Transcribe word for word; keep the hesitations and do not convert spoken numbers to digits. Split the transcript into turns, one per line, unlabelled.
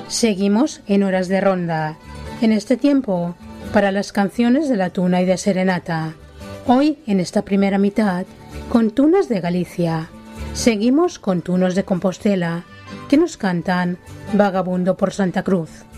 Seguimos en Horas de Ronda, en este tiempo para las canciones de la tuna y de serenata. Hoy, en esta primera mitad, con tunas de Galicia. Seguimos con tunos de Compostela, que nos cantan Vagabundo por Santa Cruz.